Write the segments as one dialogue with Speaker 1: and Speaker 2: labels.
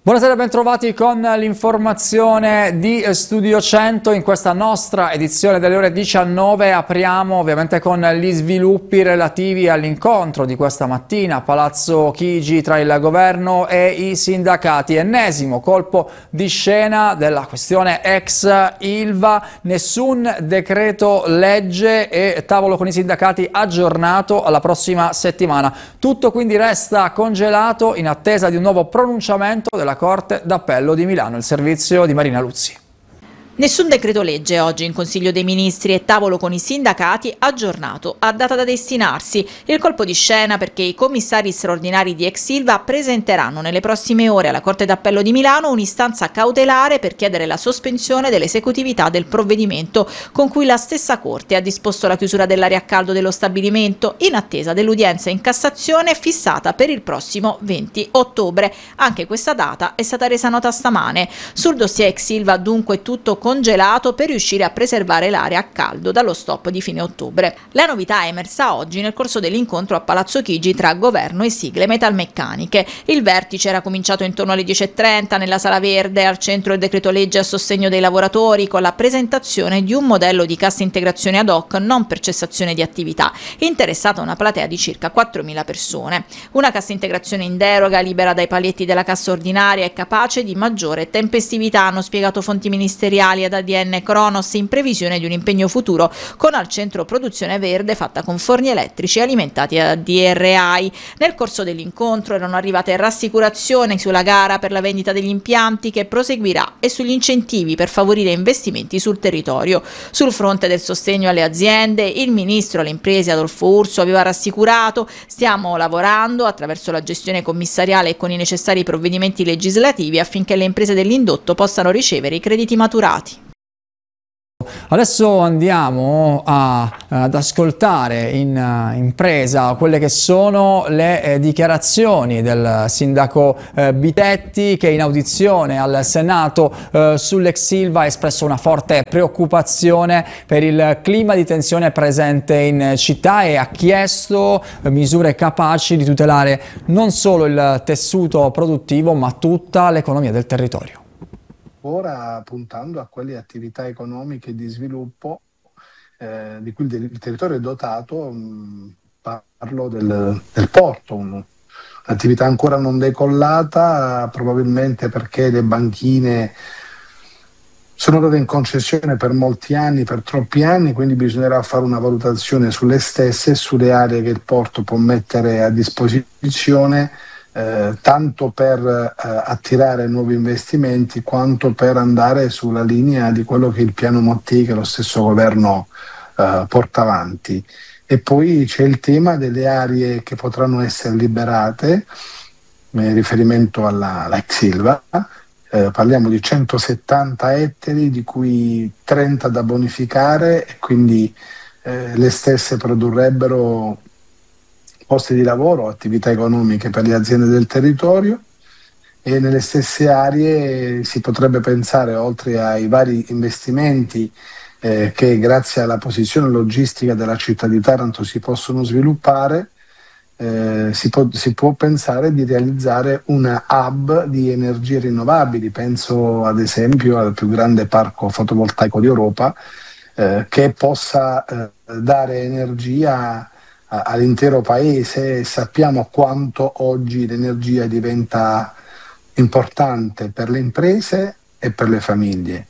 Speaker 1: Buonasera, bentrovati con l'informazione di Studio 100. In questa nostra edizione delle ore 19 apriamo ovviamente con gli sviluppi relativi all'incontro di questa mattina a Palazzo Chigi tra il governo e i sindacati. Ennesimo colpo di scena della questione ex Ilva, nessun decreto legge e tavolo con i sindacati aggiornato alla prossima settimana. Tutto quindi resta congelato in attesa di un nuovo pronunciamento della Corte d'Appello di Milano. Il servizio di Marina Luzzi.
Speaker 2: Nessun decreto legge oggi in Consiglio dei Ministri e tavolo con i sindacati aggiornato a data da destinarsi. Il colpo di scena perché i commissari straordinari di ex Ilva presenteranno nelle prossime ore alla Corte d'Appello di Milano un'istanza cautelare per chiedere la sospensione dell'esecutività del provvedimento con cui la stessa Corte ha disposto la chiusura dell'area a caldo dello stabilimento in attesa dell'udienza in Cassazione fissata per il prossimo 20 ottobre. Anche questa data è stata resa nota stamane. Sul dossier ex Ilva dunque tutto congelato per riuscire a preservare l'area a caldo dallo stop di fine ottobre. La novità è emersa oggi nel corso dell'incontro a Palazzo Chigi tra governo e sigle metalmeccaniche. Il vertice era cominciato intorno alle 10:30 nella Sala Verde, al centro il decreto legge a sostegno dei lavoratori con la presentazione di un modello di cassa integrazione ad hoc non per cessazione di attività, interessata una platea di circa 4.000 persone. Una cassa integrazione in deroga, libera dai paletti della cassa ordinaria e capace di maggiore tempestività, hanno spiegato fonti ministeriali ad ADN Cronos, in previsione di un impegno futuro con al centro produzione verde fatta con forni elettrici alimentati a DRI. Nel corso dell'incontro erano arrivate rassicurazioni sulla gara per la vendita degli impianti che proseguirà e sugli incentivi per favorire investimenti sul territorio. Sul fronte del sostegno alle aziende, il ministro alle imprese Adolfo Urso aveva rassicurato: stiamo lavorando attraverso la gestione commissariale e con i necessari provvedimenti legislativi affinché le imprese dell'indotto possano ricevere i crediti maturati.
Speaker 1: Adesso andiamo ad ascoltare in presa quelle che sono le dichiarazioni del sindaco Bitetti, che in audizione al Senato sull'ex Ilva ha espresso una forte preoccupazione per il clima di tensione presente in città e ha chiesto misure capaci di tutelare non solo il tessuto produttivo ma tutta l'economia del territorio.
Speaker 3: Ora puntando a quelle attività economiche di sviluppo di cui il territorio è dotato. Parlo del porto, un'attività ancora non decollata, probabilmente perché le banchine sono date in concessione per molti anni, per troppi anni, quindi bisognerà fare una valutazione sulle stesse e sulle aree che il porto può mettere a disposizione, tanto per attirare nuovi investimenti quanto per andare sulla linea di quello che è il piano Motti che lo stesso governo porta avanti. E poi c'è il tema delle aree che potranno essere liberate, in riferimento alla ex Ilva. Parliamo di 170 ettari, di cui 30 da bonificare, e quindi le stesse produrrebbero posti di lavoro, attività economiche per le aziende del territorio, e nelle stesse aree si potrebbe pensare, oltre ai vari investimenti che grazie alla posizione logistica della città di Taranto si possono sviluppare, si può pensare di realizzare una hub di energie rinnovabili. Penso ad esempio al più grande parco fotovoltaico d'Europa, che possa dare energia all'intero paese. Sappiamo quanto oggi l'energia diventa importante per le imprese e per le famiglie.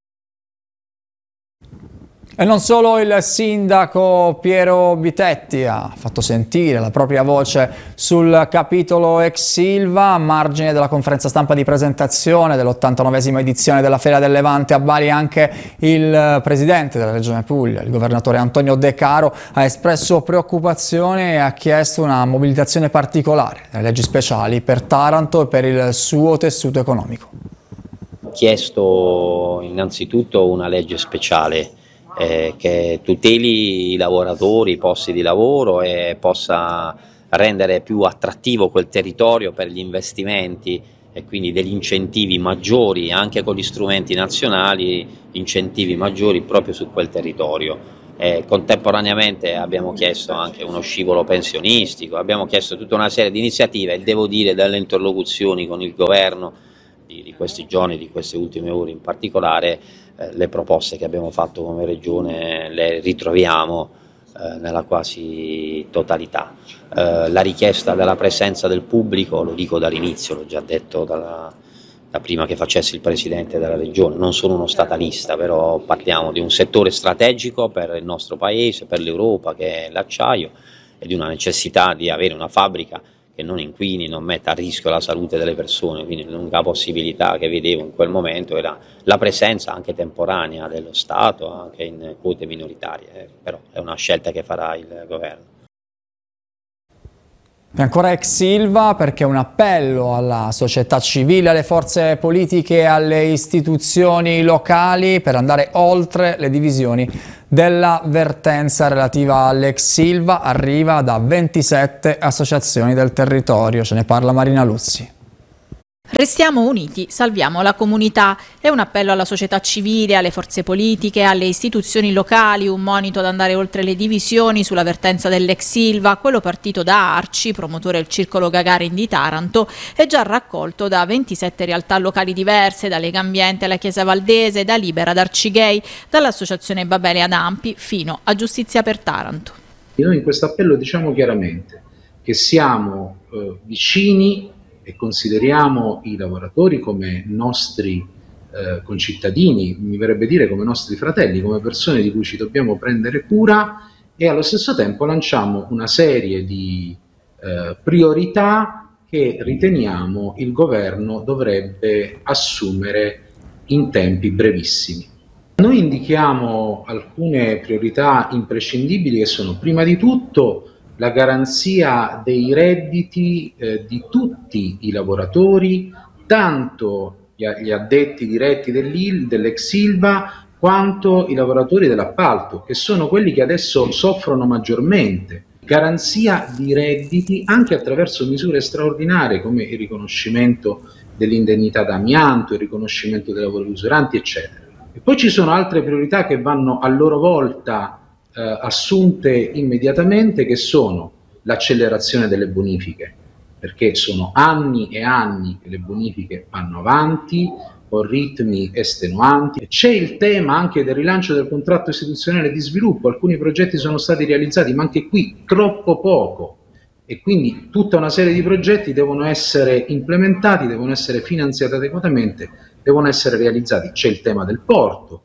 Speaker 1: E non solo il sindaco Piero Bitetti ha fatto sentire la propria voce sul capitolo ex Ilva. A margine della conferenza stampa di presentazione dell'89esima edizione della Fiera del Levante a Bari, anche il presidente della Regione Puglia, il governatore Antonio De Caro, ha espresso preoccupazione e ha chiesto una mobilitazione particolare delle leggi speciali per Taranto e per il suo tessuto economico.
Speaker 4: Ho chiesto innanzitutto una legge speciale che tuteli i lavoratori, i posti di lavoro e possa rendere più attrattivo quel territorio per gli investimenti e quindi degli incentivi maggiori, anche con gli strumenti nazionali, incentivi maggiori proprio su quel territorio. Contemporaneamente abbiamo chiesto anche uno scivolo pensionistico, abbiamo chiesto tutta una serie di iniziative e devo dire dalle interlocuzioni con il governo di questi giorni, di queste ultime ore in particolare, le proposte che abbiamo fatto come Regione le ritroviamo nella quasi totalità. La richiesta della presenza del pubblico, lo dico dall'inizio, l'ho già detto da prima che facessi il Presidente della Regione, non sono uno statalista, però parliamo di un settore strategico per il nostro Paese, per l'Europa, che è l'acciaio, e di una necessità di avere una fabbrica che non inquini, non metta a rischio la salute delle persone, quindi l'unica possibilità che vedevo in quel momento era la presenza anche temporanea dello Stato, anche in quote minoritarie, però è una scelta che farà il Governo.
Speaker 1: E ancora ex Ilva, perché un appello alla società civile, alle forze politiche e alle istituzioni locali per andare oltre le divisioni della vertenza relativa all'ex Ilva arriva da 27 associazioni del territorio. Ce ne parla Marina Luzzi.
Speaker 2: Restiamo uniti, salviamo la comunità. È un appello alla società civile, alle forze politiche, alle istituzioni locali, un monito ad andare oltre le divisioni sulla vertenza dell'ex Ilva, quello partito da Arci, promotore del Circolo Gagarin di Taranto, è già raccolto da 27 realtà locali diverse, da Lega Ambiente alla Chiesa Valdese, da Libera ad Arcigay, dall'associazione Babele ad Ampi, fino a Giustizia per Taranto.
Speaker 5: Noi in questo appello diciamo chiaramente che siamo vicini e consideriamo i lavoratori come nostri concittadini, mi verrebbe dire come nostri fratelli, come persone di cui ci dobbiamo prendere cura, e allo stesso tempo lanciamo una serie di priorità che riteniamo il governo dovrebbe assumere in tempi brevissimi. Noi indichiamo alcune priorità imprescindibili che sono prima di tutto la garanzia dei redditi di tutti i lavoratori, tanto gli addetti diretti dell'ex Ilva quanto i lavoratori dell'appalto, che sono quelli che adesso soffrono maggiormente. Garanzia di redditi anche attraverso misure straordinarie come il riconoscimento dell'indennità d'amianto, il riconoscimento dei lavori usuranti, eccetera. E poi ci sono altre priorità che vanno a loro volta assunte immediatamente, che sono l'accelerazione delle bonifiche, perché sono anni e anni che le bonifiche vanno avanti con ritmi estenuanti. C'è il tema anche del rilancio del contratto istituzionale di sviluppo, alcuni progetti sono stati realizzati ma anche qui troppo poco, e quindi tutta una serie di progetti devono essere implementati, devono essere finanziati adeguatamente, devono essere realizzati. C'è il tema del porto.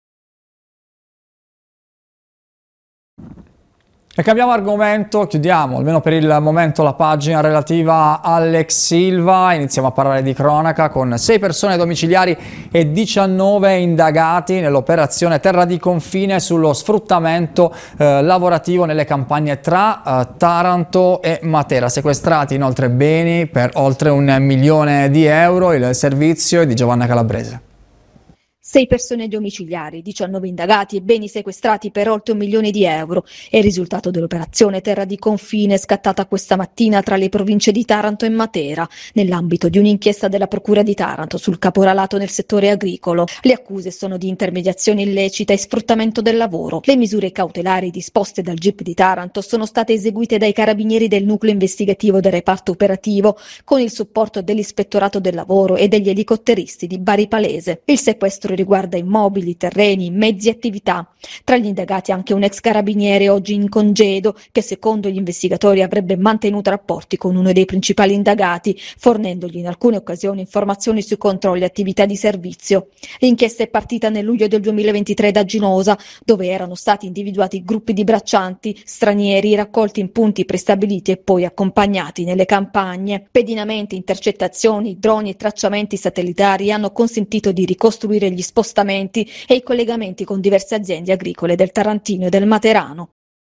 Speaker 1: E cambiamo argomento, chiudiamo almeno per il momento la pagina relativa all'ex Ilva, iniziamo a parlare di cronaca con 6 persone domiciliari e 19 indagati nell'operazione Terra di Confine sullo sfruttamento lavorativo nelle campagne tra Taranto e Matera. Sequestrati inoltre beni per oltre €1 milione. Il servizio è di Giovanna Calabrese.
Speaker 6: 6 persone domiciliari, 19 indagati e beni sequestrati per oltre €1 milione è il risultato dell'operazione Terra di Confine scattata questa mattina tra le province di Taranto e Matera, nell'ambito di un'inchiesta della Procura di Taranto sul caporalato nel settore agricolo. Le accuse sono di intermediazione illecita e sfruttamento del lavoro. Le misure cautelari disposte dal GIP di Taranto sono state eseguite dai carabinieri del nucleo investigativo del reparto operativo con il supporto dell'Ispettorato del Lavoro e degli elicotteristi di Bari Palese. Il sequestro riguarda immobili, terreni, mezzi e attività. Tra gli indagati anche un ex carabiniere oggi in congedo che secondo gli investigatori avrebbe mantenuto rapporti con uno dei principali indagati, fornendogli in alcune occasioni informazioni sui controlli e attività di servizio. L'inchiesta è partita nel luglio del 2023 da Ginosa, dove erano stati individuati gruppi di braccianti stranieri raccolti in punti prestabiliti e poi accompagnati nelle campagne. Pedinamenti, intercettazioni, droni e tracciamenti satellitari hanno consentito di ricostruire gli spostamenti e i collegamenti con diverse aziende agricole del Tarantino e del Materano.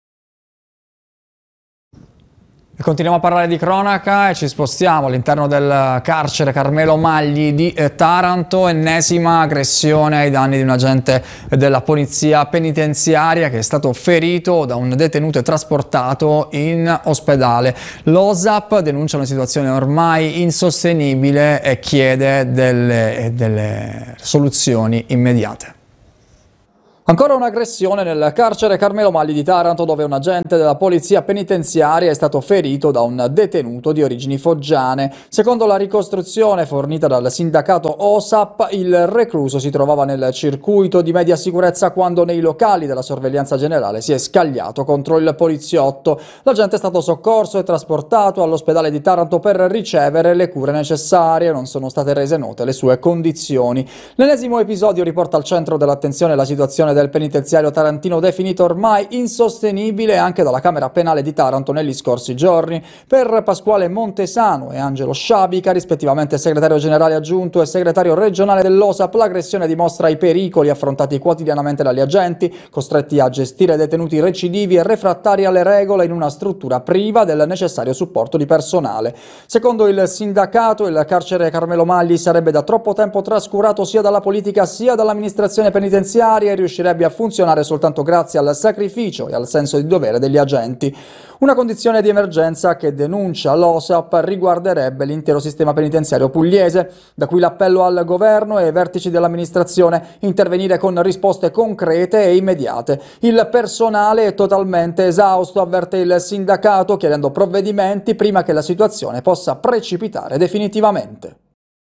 Speaker 1: E continuiamo a parlare di cronaca e ci spostiamo all'interno del carcere Carmelo Magli di Taranto, ennesima aggressione ai danni di un agente della polizia penitenziaria che è stato ferito da un detenuto e trasportato in ospedale. L'OSAP denuncia una situazione ormai insostenibile e chiede delle soluzioni immediate. Ancora un'aggressione nel carcere Carmelo Magli di Taranto, dove un agente della polizia penitenziaria è stato ferito da un detenuto di origini foggiane. Secondo la ricostruzione fornita dal sindacato OSAP, il recluso si trovava nel circuito di media sicurezza quando nei locali della sorveglianza generale si è scagliato contro il poliziotto. L'agente è stato soccorso e trasportato all'ospedale di Taranto per ricevere le cure necessarie. Non sono state rese note le sue condizioni. L'ennesimo episodio riporta al centro dell'attenzione la situazione del penitenziario tarantino, definito ormai insostenibile anche dalla Camera Penale di Taranto negli scorsi giorni. Per Pasquale Montesano e Angelo Sciabica, rispettivamente segretario generale aggiunto e segretario regionale dell'OSAP, l'aggressione dimostra i pericoli affrontati quotidianamente dagli agenti, costretti a gestire detenuti recidivi e refrattari alle regole in una struttura priva del necessario supporto di personale. Secondo il sindacato, il carcere Carmelo Magli sarebbe da troppo tempo trascurato sia dalla politica sia dall'amministrazione penitenziaria e riuscirebbe a funzionare soltanto grazie al sacrificio e al senso di dovere degli agenti. Una condizione di emergenza che, denuncia l'OSAP, riguarderebbe l'intero sistema penitenziario pugliese, da cui l'appello al governo e ai vertici dell'amministrazione: intervenire con risposte concrete e immediate. Il personale è totalmente esausto, avverte il sindacato, chiedendo provvedimenti prima che la situazione possa precipitare definitivamente.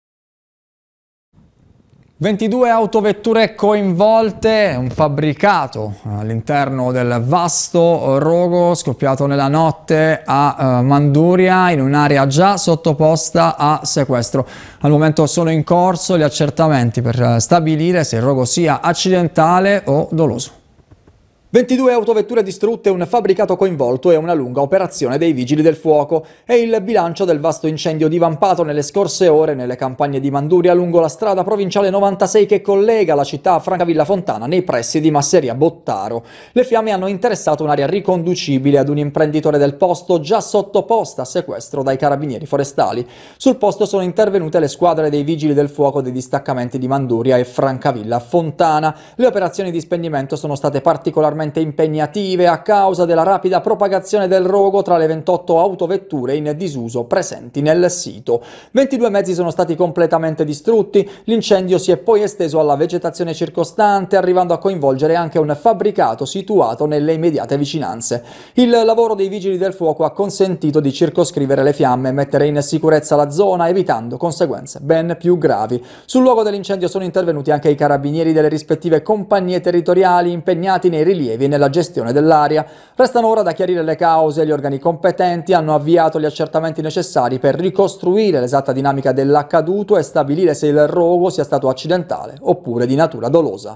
Speaker 1: 22 autovetture coinvolte, un fabbricato all'interno del vasto rogo scoppiato nella notte a Manduria, in un'area già sottoposta a sequestro. Al momento sono in corso gli accertamenti per stabilire se il rogo sia accidentale o doloso. 22 autovetture distrutte, un fabbricato coinvolto e una lunga operazione dei vigili del fuoco. È il bilancio del vasto incendio divampato nelle scorse ore nelle campagne di Manduria lungo la strada provinciale 96 che collega la città a Francavilla Fontana nei pressi di Masseria Bottaro. Le fiamme hanno interessato un'area riconducibile ad un imprenditore del posto già sottoposta a sequestro dai carabinieri forestali. Sul posto sono intervenute le squadre dei vigili del fuoco dei distaccamenti di Manduria e Francavilla Fontana. Le operazioni di spegnimento sono state particolarmente impegnative a causa della rapida propagazione del rogo tra le 28 autovetture in disuso presenti nel sito. 22 mezzi sono stati completamente distrutti, l'incendio si è poi esteso alla vegetazione circostante, arrivando a coinvolgere anche un fabbricato situato nelle immediate vicinanze. Il lavoro dei vigili del fuoco ha consentito di circoscrivere le fiamme e mettere in sicurezza la zona, evitando conseguenze ben più gravi. Sul luogo dell'incendio sono intervenuti anche i carabinieri delle rispettive compagnie territoriali impegnati nei rilievi e nella gestione dell'area. Restano ora da chiarire le cause. Gli organi competenti hanno avviato gli accertamenti necessari per ricostruire l'esatta dinamica dell'accaduto e stabilire se il rogo sia stato accidentale oppure di natura dolosa.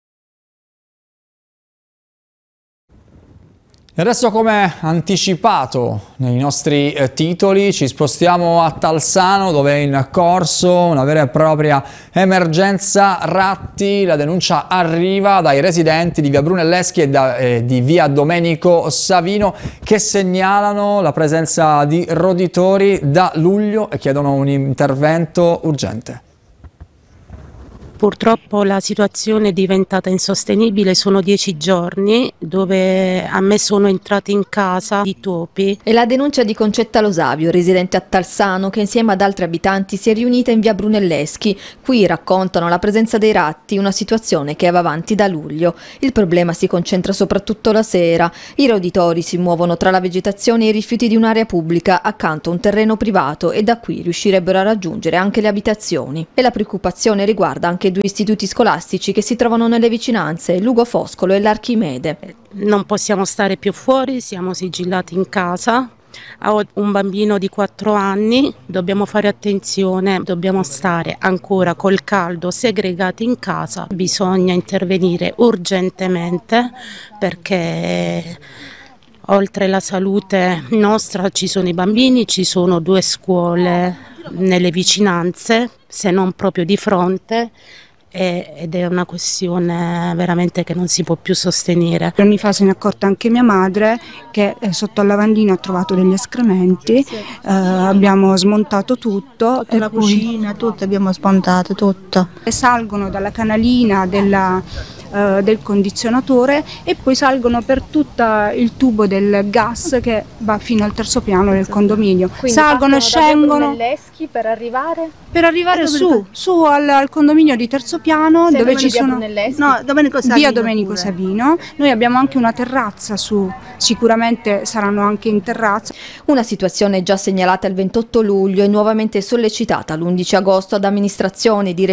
Speaker 1: E adesso, come anticipato nei nostri titoli, ci spostiamo a Talsano, dove è in corso una vera e propria emergenza ratti. La denuncia arriva dai residenti di via Brunelleschi e di via Domenico Savino, che segnalano la presenza di roditori da luglio e chiedono un intervento urgente.
Speaker 7: Purtroppo la situazione è diventata insostenibile, sono 10 giorni dove a me sono entrati in casa i topi.
Speaker 6: È la denuncia di Concetta Losavio, residente a Talsano, che insieme ad altri abitanti si è riunita in via Brunelleschi. Qui raccontano la presenza dei ratti, una situazione che va avanti da luglio. Il problema si concentra soprattutto la sera. I roditori si muovono tra la vegetazione e i rifiuti di un'area pubblica accanto a un terreno privato e da qui riuscirebbero a raggiungere anche le abitazioni. E la preoccupazione riguarda anche due istituti scolastici che si trovano nelle vicinanze, Lugo Foscolo e l'Archimede.
Speaker 7: Non possiamo stare più fuori, siamo sigillati in casa. Ho un bambino di 4 anni, dobbiamo fare attenzione, dobbiamo stare ancora col caldo segregati in casa. Bisogna intervenire urgentemente perché oltre la salute nostra ci sono i bambini, ci sono 2 scuole nelle vicinanze, se non proprio di fronte, ed è una questione veramente che non si può più sostenere.
Speaker 8: Anni fa se ne è accorta anche mia madre che sotto al lavandino ha trovato degli escrementi, abbiamo smontato tutto e
Speaker 9: cucina, tutto abbiamo smontato tutto.
Speaker 8: Salgono dalla canalina della del condizionatore e poi salgono per tutto il tubo del gas che va fino al terzo piano del condominio.
Speaker 6: Quindi
Speaker 8: Salgono e scendono
Speaker 6: per arrivare
Speaker 8: su al condominio di terzo piano dove ci sono via Domenico Savino. Noi abbiamo anche una terrazza su, sicuramente saranno anche in terrazza.
Speaker 6: Una situazione già segnalata il 28 luglio e nuovamente sollecitata l'11 agosto ad amministrazioni, direttive